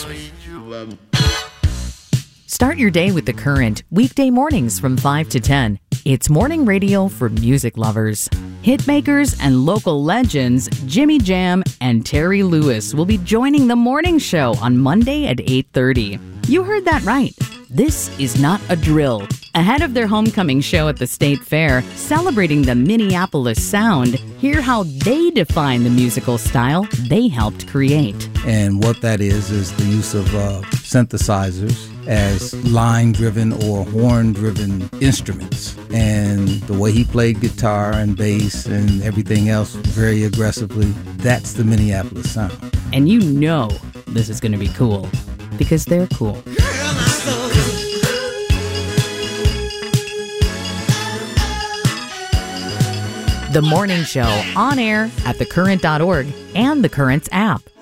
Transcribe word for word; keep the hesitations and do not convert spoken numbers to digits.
Start your day with The Current, weekday mornings from five to ten. It's morning radio for music lovers. Hitmakers and local legends Jimmy Jam and Terry Lewis will be joining the morning show on Monday at eight thirty. You heard that right. This is not a drill. Ahead of their homecoming show at the State Fair, celebrating the Minneapolis sound, hear how they define the musical style they helped create. And what that is, is the use of uh, synthesizers as line-driven or horn-driven instruments. And the way he played guitar and bass and everything else very aggressively, that's the Minneapolis sound. And you know this is going to be cool, because they're cool. The Morning Show, on air at the current dot org and The Current's app.